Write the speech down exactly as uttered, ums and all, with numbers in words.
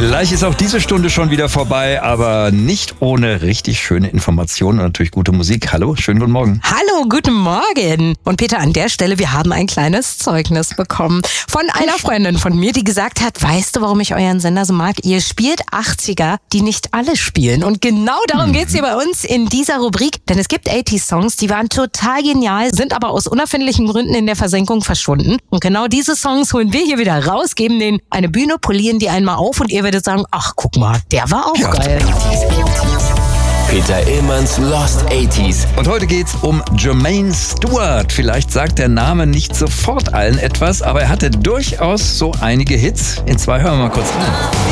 Gleich ist auch diese Stunde schon wieder vorbei, aber nicht ohne richtig schöne Informationen und natürlich gute Musik. Hallo, schönen guten Morgen. Hallo, guten Morgen. Und Peter, an der Stelle, wir haben ein kleines Zeugnis bekommen von einer Freundin von mir, die gesagt hat, weißt du, warum ich euren Sender so mag? Ihr spielt achtziger, die nicht alle spielen. Und genau darum geht's hier bei uns in dieser Rubrik. Denn es gibt achtziger-Songs, die waren total genial, sind aber aus unerfindlichen Gründen in der Versenkung verschwunden. Und genau diese Songs holen wir hier wieder raus, geben denen eine Bühne, polieren die einmal auf und ihr werdet sagen, ach, guck mal, der war auch ja. geil. Peter Illmanns Lost achtziger. Und heute geht's um Jermaine Stewart. Vielleicht sagt der Name nicht sofort allen etwas, aber er hatte durchaus so einige Hits. In zwei hören wir mal kurz rein.